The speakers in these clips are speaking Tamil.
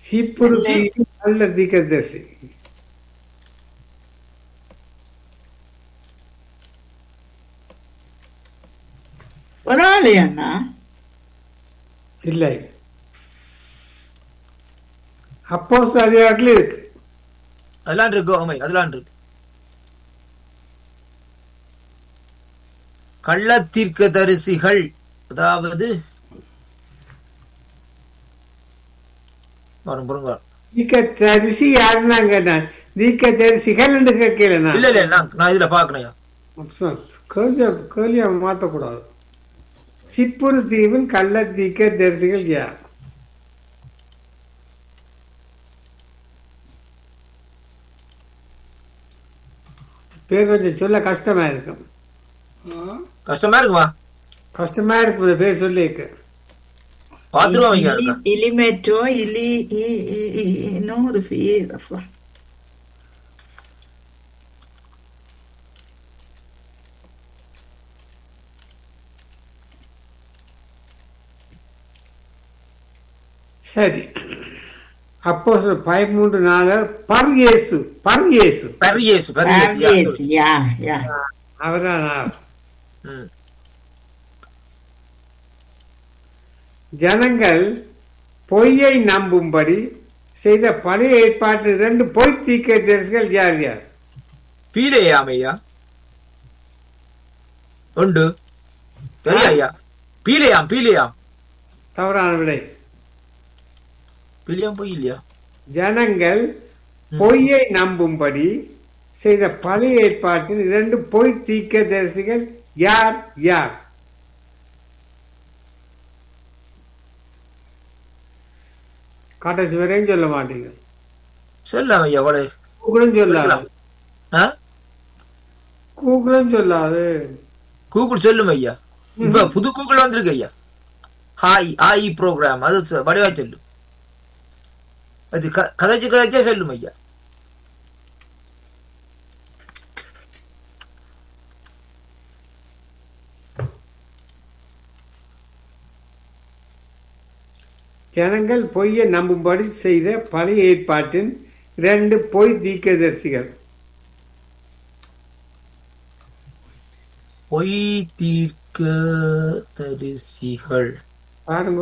சீப்புருத்தி நல்ல தீர்க்கதரிசி. ஒரு ஆளு அண்ணா. இல்லை, அப்போஸ்தலர் அதிகாரத்தில் இருக்கு. அதெல்லாம் இருக்கு ஆமை, அதெல்லாம் இருக்கு. கள்ளத்தீர்க்க தரிசிகள், அதாவது தீர்க்கதரிசி யாருன்னாங்க? தீர்க்கதரிசிகள் என்று கேட்கல. இல்ல இல்ல, நான் இதுல பாக்கணையா கேள்வியை மாற்றக்கூடாது. சிப்புரு தீவின் கள்ள தீர்க்கதரிசிகள் யார்? பேர் கொஞ்சம் சொல்ல கஷ்டமா இருக்கும். கஷ்டமா இருக்குமா? கஷ்டமா இருக்கும் பேர் சொல்லி. பாத்துருவாங்க. இலிமெட்டோ இன்னொரு பேர் அப்பா. சரி, அப்போ 13:4 பர்யேசு பர்யேசு பர்யேசு பர்யேசு யா யா அவர்தான். ஜனங்கள் பொய்யை நம்பும்படி செய்த பழைய ஏற்பாட்டு 2 பொய் தீர்க்கதரிசிகள் யார் யார்? பீலையாமையா உண்டு. ஐயா பீலையாம், பீலையாம் தவறான விடை. பீலையாம் பொய் இல்லையா? ஜனங்கள் பொய்யை நம்பும்படி செய்த பழைய ஏற்பாட்டின் 2 பொய் தீர்க்கதரிசிகள் யார் யார்? கடைசி வரையும் சொல்ல மாட்டீங்க. சொல்லாம் ஐயா. கூகுளும் சொல்லாது. கூகுளும் சொல்லாது. கூகுள் சொல்லும் ஐயா. இப்ப புது கூகுள் வந்திருக்கு ஐயா. ஹாய் ஆய் ப்ரோக்ராம், அது வடிவா சொல்லும். அது கதைச்சா சொல்லும் ஐயா. ஜனங்கள் பொய்யை நம்பும்படி செய்த பழைய ஏற்பாட்டின் 2 பொய் தீர்க்கதரிசிகள். பொய் தீர்க்கதரிசிகள் பாருங்க.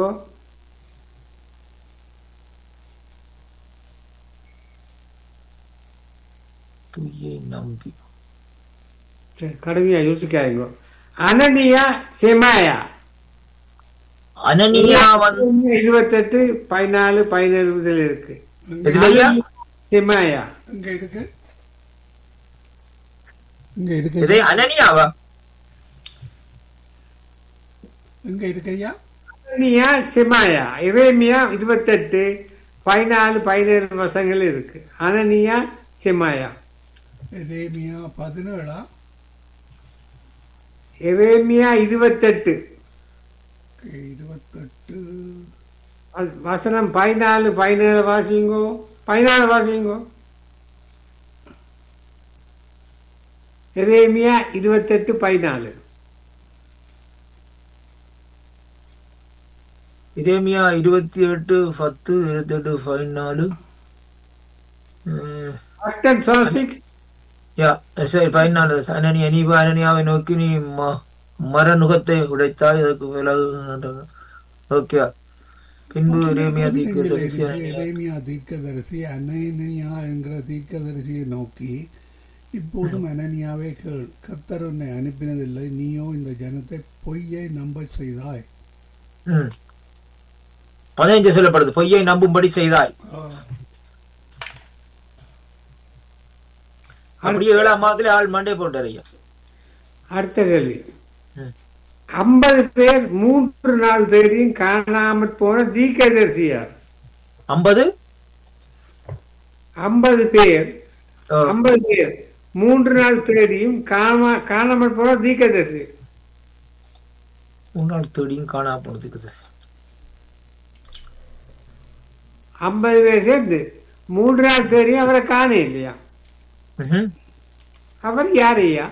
பொய்யை நம்பி கடுமையா யோசிக்காதீங்க. அனனியா செமாயா. அனனியா 28 14 17 இருக்கு. செமாயா இங்க இருக்கு. இங்க இருக்கு. அனனியாவா? இங்க இருக்கு ஐயா. அனனியா செமாயா. எரேமியா 28 14 17 வசனங்கள் இருக்கு. அனனியா செமாயா. எரேமியா 17. எரேமியா 28 வசனம் 14 17 வாசிங்கோ. 14 வாசிங்கோ. எரேமியா 28 14. எரேமியா 28 10 28 14. சரி 14. அனனியா நீ அனனியாவை நோக்கி நீ மரநுகத்தை உடைத்தாய், அதற்கு விலகு. ஓகே. பின்பு எரேமியா தீர்க்கதரிசி அனனியா என்கிற தீர்க்கதரிசியை நோக்கி, இப்போதும் அனனியாவே கேள், கர்த்தர் உன்னை அனுப்பினதில்லை, நீயோ இந்த ஜனத்தை பொய்யை நம்ப செய்தாய். 15 சொல்லப்படுது, பொய்யை நம்பும்படி செய்தாய். அப்படியே 7ஆம் மாதத்துல ஆள் மண்டே போட்டார் ஐயா. அடுத்த கேள்வி. 50 பேர் 3 நாள் தேடியும் காணாமற் போன தீர்க்கதரிசியார்? 50 பேர் 3 நாள் தேடியும் காணாமற் போன தீர்க்கதரிசி. 3 நாள் தேடியும் காணாம போன தீர்க்கதரிசி 50 பேர் சேர்ந்து 3 நாள் தேடியும் அவரை காண இல்லையா? அவர் யார் ஐயா?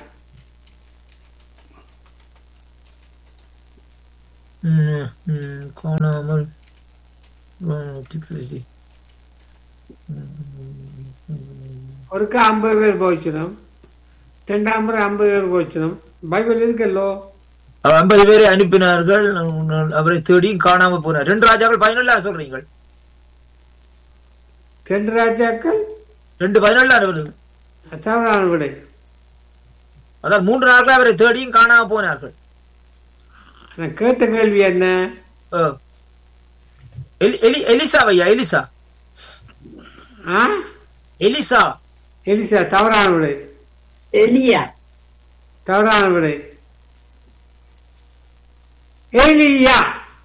காணாமல் ஒருக்கா 50 பேர் போச்சுனோம், 2ஆம் முறை 50 பேர் போச்சுனோம். பைபிள் இருக்கல்லோ. 50 பேரை அனுப்பினார்கள், அவரை தேடியும் காணாம போனார். 2 ராஜாக்கள் 11 சொல்றீங்க. 2 ராஜாக்கள் 2:14 வருது. தவறான விடை. அதான் 3 நாட்கள் அவரை தேடியும் காணாம போனார்கள். நான் கேட்ட கேள்வி என்ன? எலிசா ஐயா, எலிசா ஆ? எலிசா எலிசா தவறான விடை. எலியா. தவறான விடை. எலியா.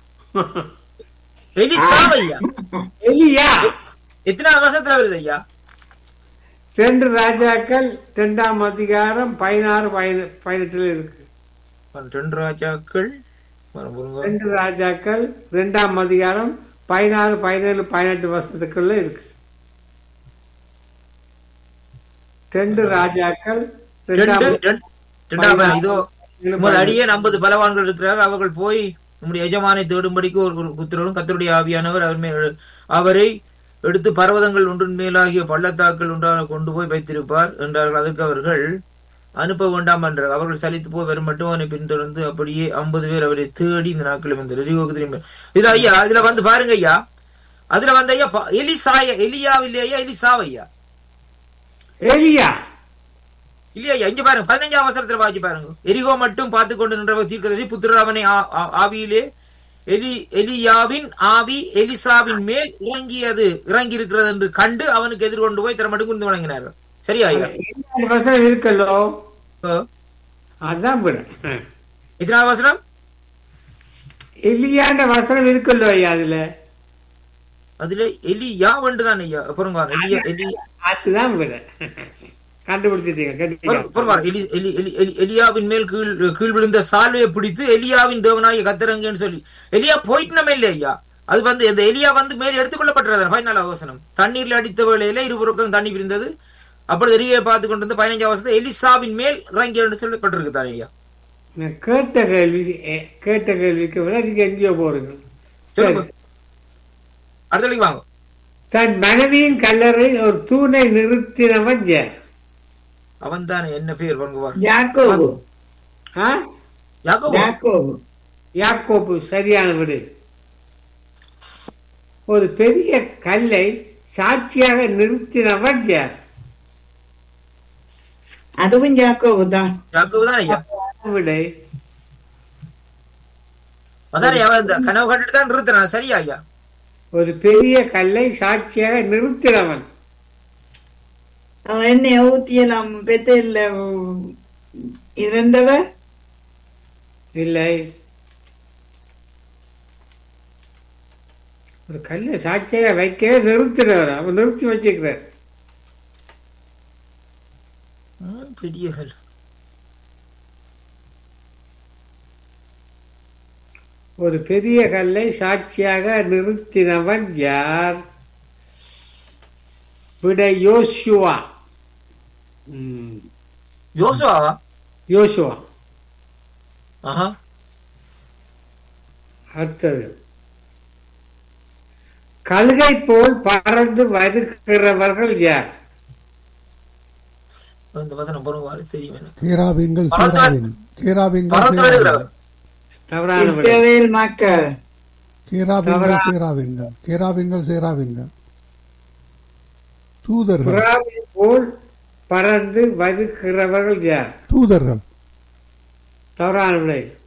எலிசா ஐயா. எலியா எத்தனாவது வருஷத்துல வருது ஐயா? 2 ராஜாக்கள் 2ஆம் அதிகாரம் 16-18 இருக்கு. 2 ராஜாக்கள் 2 ராஜாக்கள் 2ஆம் அதிகாரம் 16, 17, 18 வருஷத்துக்குள்ள இருக்கு. 2 ராஜாக்கள் 2ஆம் இதோ அடியே 50 பலவான்கள் இருக்கிறார்கள். அவர்கள் போய் நம்முடைய எஜமானை தேடும்படிக்கு ஒரு புத்திரரும் கர்த்தருடைய ஆவியானவர் அவரை எடுத்து பர்வதங்கள் ஒன்றின் மேலாகிய பள்ளத்தாக்கள் ஒன்றாக கொண்டு போய் வைத்திருப்பார் என்றார்கள். அதற்கு அவர்கள் அனுப்ப வேண்டாம் என்றார். அவர்கள் சலித்து போய் வரும் மட்டும் அவனை பின்தொடர்ந்து அப்படியே 50 பேர் அவரை தேடி இந்த நாட்களில் வந்தார். இதுல ஐயா, இதுல வந்து பாருங்க ஐயா, அதுல வந்து ஐயா எலியாவில்லை ஐயா, எலிசாவையா எலியா இல்லையா ஐயா? இங்க பாருங்க 15ஆம் வசனத்துல வாசி பாருங்க. எரிகோ மட்டும் பார்த்து கொண்டு நின்றவர் தீர்க்கதரிசி புத்திரர் அவனை ஆவியிலே எலியாவின் ஆவி எலிசாவின் மேல் இறங்கி இருக்கிறது என்று கண்டு அவனுக்கு எதிர்கொண்டு போய் திறமட்டு குந்து வழங்கினார்கள். சரியா ஐயா? வசனம் இருக்கல்லோ. அதான் எத்தனாவது வசனம்? எலியாண்ட வசனம் இருக்கல்லோ ஐயா. அதுல எலியா வந்துதான் ஐயா. அப்புறம் அதுதான் எலியாவின் மேல் கீழ் விழுந்த சால்வையை பிடித்து எலியாவின் தேவனாகிய கர்த்தரங்கன்னு சொல்லி எலியா போயிட்டு நம்ம இல்லையா ஐயா? அது வந்து இந்த எலியா வந்து மேல் எடுத்துக்கொள்ளப்பட்டது. 14ஆவது வசனம், தண்ணீர்ல அடித்த வேளையில இருபுறக்கும் தண்ணி பிரிந்தது. அப்படி எரியை பார்த்து கொண்டு வந்து 15ஆம் வசனத்தை எலிசாவின் மேல் இறங்கி என்று சொல்லப்பட்டிருக்கு தானே ஐயா? கேட்ட கேள்விக்கு விளையாட்டுக்கு எங்கேயோ போறீங்க. அடுத்த வாங்க. தன் மனைவியின் கல்லறையில் ஒரு தூணை நிறுத்தினவன் அவன் தானே. என்ன பேர் பங்குவார்? யாக்கோபு. யாக்கோபு சரியான விடு. ஒரு பெரிய கல்லை சாட்சியாக நிறுத்தினவன் யார்? அதுவும் யாக்கோபு தான். யாக்கோபு தான் ஐயா. விடை அதானே, அவன் கனவு கண்டுட்டு தான் நிறுத்தினான். சரியா ஐயா? ஒரு பெரிய கல்லை சாட்சியாக நிறுத்தினவன். அவன் என்ன ஊத்தியலாம் பெத்தல்ல இருந்தவர் இல்லை. ஒரு கல்லை சாட்சியாக வைக்கவே நிறுத்தினவர். அவன் நிறுத்தி வச்சிருக்கிறார். பெரிய கல். ஒரு பெரிய கல்லை சாட்சியாக நிறுத்தினவன் யார்? விட யோசுவா. யோசுவாவா? யோசுவா. ஆஹா. அடுத்தது, கழுகை போல் பறந்து வருகிறவர்கள் யார்? இந்த வசனம் பொறுவாரு தெரியும் எனக்கு. கேராபின்கள் இஸ்ரவேல் மக்கள். கேராபின்கள் தூதர்கள் போல் பறந்து வருகிறவர்கள் யார்? தூதர்கள். தவறான விடை.